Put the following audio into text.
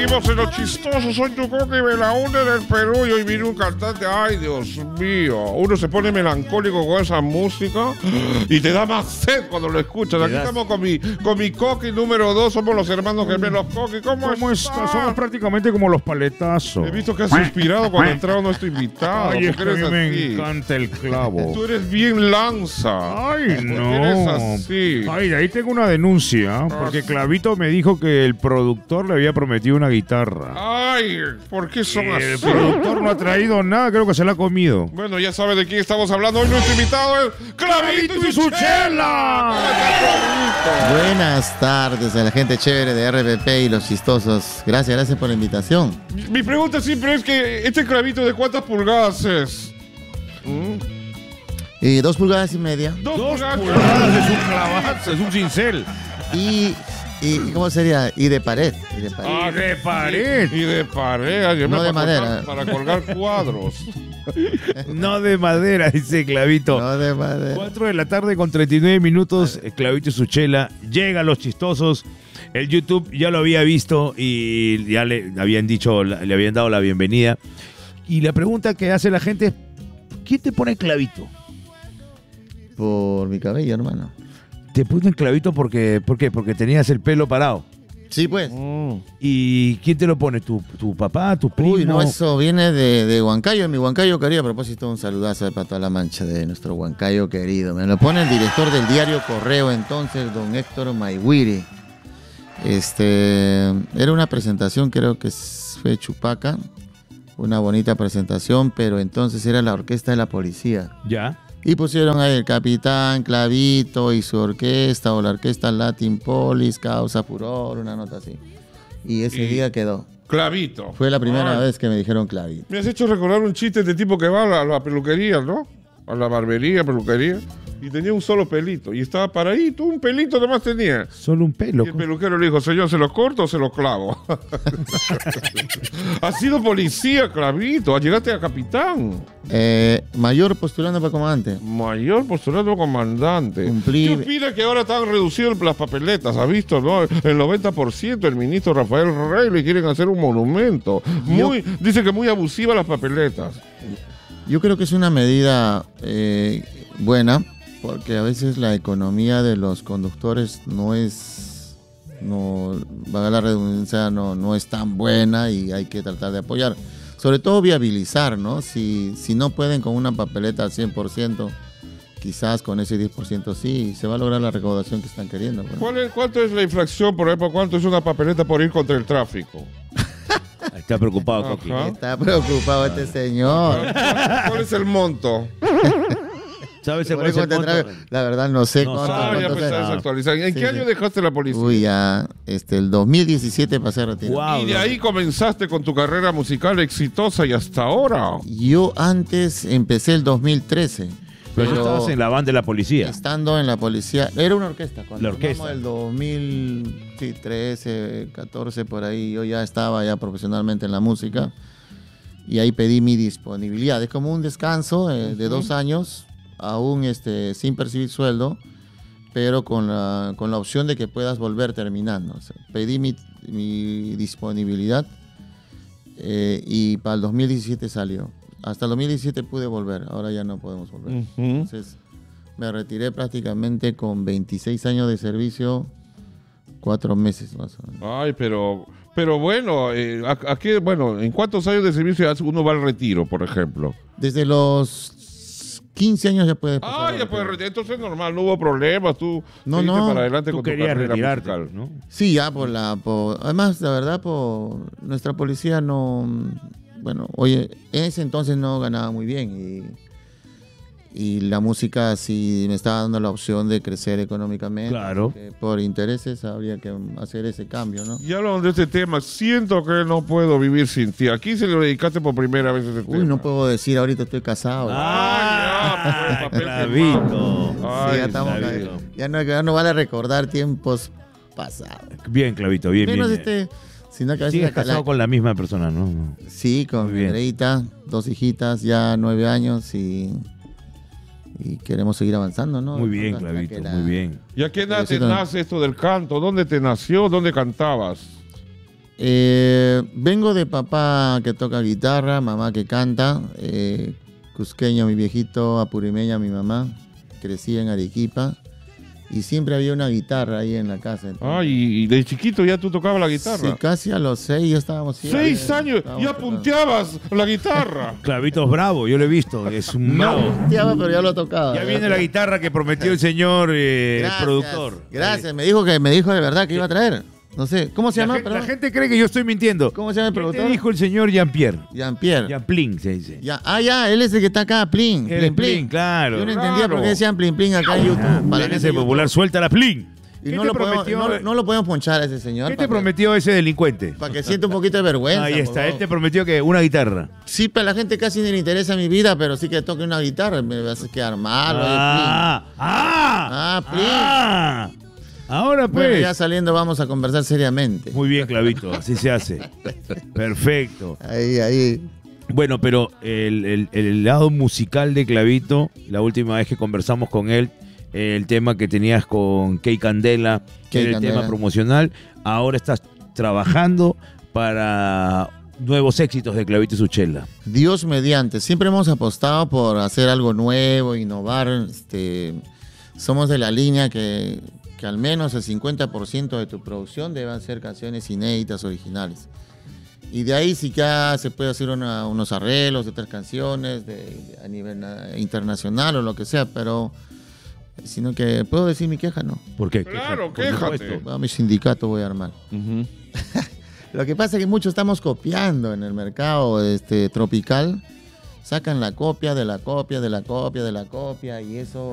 Seguimos en Lo Chistoso. Soy tu Coque Belaúnde del Perú y hoy viene un cantante. Ay, Dios mío. Uno se pone melancólico con esa música y te da más sed cuando lo escuchas. Aquí estamos con mi Coque número 2. Somos los hermanos gemelos Coque. ¿Cómo estás? Somos prácticamente como los paletazos. He visto que has inspirado cuando entrado nuestro invitado. Ay, es que a mí me así? encanta el clavo. Tú eres bien lanza. Ay, no. Eres así. Ay, de ahí tengo una denuncia, porque Clavito me dijo que el productor le había prometido una guitarra. Ay, ¿por qué son así? El productor no ha traído nada, creo que se la ha comido. Bueno, ya sabe de quién estamos hablando. Hoy nuestro invitado es Clavito y su chela. Buenas tardes a la gente chévere de RPP y Los Chistosos. Gracias por la invitación. Mi pregunta siempre es que ¿este clavito de cuántas pulgadas es? Y 2 pulgadas y media. Dos pulgadas pulgadas. es un clavazo, es un cincel. Y ¿cómo sería? Y de pared. Y de pared. Y de pared. Y de pared. No de madera. Para colgar cuadros. No de madera, dice Clavito. No de madera. 4 de la tarde con 39 minutos. Clavito y su chela. Llega a Los Chistosos. El YouTube ya lo había visto y ya le habían dicho, le habían dado la bienvenida. Y la pregunta que hace la gente es: ¿quién te pone Clavito? Por mi cabello, hermano. Te puse Clavito porque tenías el pelo parado. Sí, pues. ¿Y quién te lo pone? ¿Tu papá, tu primo? Uy, no, eso viene de Huancayo, mi Huancayo querido. A propósito, un saludazo para toda la mancha de nuestro Huancayo querido. Me lo pone el director del diario Correo entonces, don Héctor Mayhuiri. Era una presentación, creo que fue Chupaca. Una bonita presentación, pero entonces era la orquesta de la policía. Ya. Y pusieron ahí el Capitán Clavito y su orquesta, o la orquesta Latin Polis, Causa Furor, una nota así. Y ese día quedó. Clavito. Fue la primera vez que me dijeron Clavito. Me has hecho recordar un chiste de tipo que va a la peluquería, ¿no? A la barbería, peluquería. Y tenía un solo pelito. Y estaba paradito, un pelito nomás tenía. Solo un pelo. Y el peluquero le dijo: señor, ¿se lo corto o se lo clavo? Has sido policía, Clavito. Llegaste a capitán. Mayor postulando para comandante. Mayor postulando comandante. Cumplí. ¿Qué opina que ahora están reducidas las papeletas? ¿Has visto, no? El 90%, el ministro Rafael Rey le quieren hacer un monumento. Dice que muy abusiva las papeletas. Yo creo que es una medida buena, porque a veces la economía de los conductores valga la redundancia, no es tan buena y hay que tratar de apoyar. Sobre todo viabilizar, ¿no? Si no pueden con una papeleta al 100%, quizás con ese 10% sí, se va a lograr la recaudación que están queriendo. Bueno. ¿Cuánto es la inflación, por ejemplo? ¿Cuánto es una papeleta por ir contra el tráfico? Está preocupado, Coqui. Está preocupado este señor. ¿Cuál es el monto? ¿Sabes cuál es el monto? La verdad no sé cuánto. Ya me estás actualizando. ¿En qué año dejaste la policía? Uy, ya, el 2017 pasé a retirar. Wow, y de ahí comenzaste con tu carrera musical exitosa y hasta ahora. Yo antes empecé el 2013. Pero estabas en la banda de la policía. Estando en la policía. Era una orquesta. Cuando la orquesta. el 2013, 14, por ahí, yo ya estaba ya profesionalmente en la música. Y ahí pedí mi disponibilidad. Es como un descanso de 2 años, aún sin percibir sueldo, pero con la opción de que puedas volver terminando. O sea, pedí mi disponibilidad y para el 2017 salió. Hasta el 2017 pude volver, ahora ya no podemos volver. Entonces me retiré prácticamente con 26 años de servicio, 4 meses más o menos. Ay, pero bueno, ¿en cuántos años de servicio uno va al retiro, por ejemplo? Desde los 15 años ya puedes pasar. Ya puedes retirar, entonces es normal, no hubo problemas, tú no, seguiste para adelante tú con tu querías carrera retirarte, musical. ¿no? Sí, ya además, la verdad, nuestra policía no... Bueno, oye, en ese entonces no ganaba muy bien y la música sí me estaba dando la opción de crecer económicamente. Claro. Por intereses habría que hacer ese cambio, ¿no? Y hablando de este tema, siento que no puedo vivir sin ti. ¿A quién se lo dedicaste por primera vez ese tema? Uy, no puedo decir, ahorita estoy casado. Clavito. Sí, ya estamos ya no vale recordar tiempos pasados. Bien, Clavito, bien, menos bien. Sino que a veces Sigues casado con la misma persona, ¿no? Sí, con mi Nereida, 2 hijitas, ya 9 años y queremos seguir avanzando, ¿no? Muy bien, Clavito, muy bien. ¿Y a qué edad te nace esto del canto? ¿Dónde te nació? ¿Dónde cantabas? Vengo de papá que toca guitarra, mamá que canta, cusqueño mi viejito, apurimeña mi mamá, crecí en Arequipa y siempre había una guitarra ahí en la casa. Ah, y de chiquito ya tú tocabas la guitarra. Sí, casi a los 6 ya estábamos. 6 años, ya tocando. punteabas la guitarra. Clavito es bravo, yo lo he visto, es un mago. Punteaba, pero ya lo tocaba. Ya viene la guitarra que prometió el señor Gracias, productor. Gracias, me dijo de verdad que iba a traer. No sé, ¿cómo se llama? La gente cree que yo estoy mintiendo. ¿Cómo se llama el ¿Qué te productor? dijo el señor Jean-Pierre? Jean-Pierre. Jean-Plin se dice. Ya, él es el que está acá, Plin. Él es Plin, claro. Yo no entendía Claro. por qué decían Plin acá en YouTube. Para la gente Ese de YouTube. popular, suelta la Plin. Y ¿Qué no te lo, podemos, prometió? no lo podemos ponchar a ese señor. ¿Qué te prometió ese delincuente? Para que sienta un poquito de vergüenza. Ahí por está, favor. él te prometió que una guitarra. Sí, pero a la gente casi ni le interesa mi vida, pero sí que toque una guitarra. Me vas a quedar malo. Plin. Ahora pues. Bueno, ya saliendo vamos a conversar seriamente. Muy bien, Clavito, así se hace. Perfecto. Ahí. Bueno, pero el lado musical de Clavito, la última vez que conversamos con él, el tema que tenías con Key Candela, que era el Candela. tema promocional, ahora estás trabajando para nuevos éxitos de Clavito y Suchela. Dios mediante. Siempre hemos apostado por hacer algo nuevo, innovar. Somos de la línea que al menos el 50% de tu producción deban ser canciones inéditas, originales. Y de ahí sí que se puede hacer unos arreglos de otras canciones a nivel internacional o lo que sea, pero sino que puedo decir mi queja, ¿no? ¿Por qué? Claro, Por quéjate. supuesto. A mi sindicato voy a armar. Lo que pasa es que muchos estamos copiando en el mercado tropical. Sacan la copia de la copia de la copia de la copia y eso